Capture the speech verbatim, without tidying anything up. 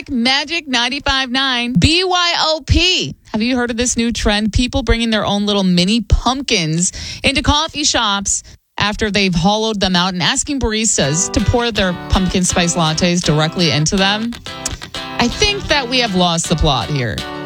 back. Magic ninety-five point nine. B Y O P. Have you heard of this new trend? People bringing their own little mini pumpkins into coffee shops after they've hollowed them out and asking baristas to pour their pumpkin spice lattes directly into them. I think that we have lost the plot here.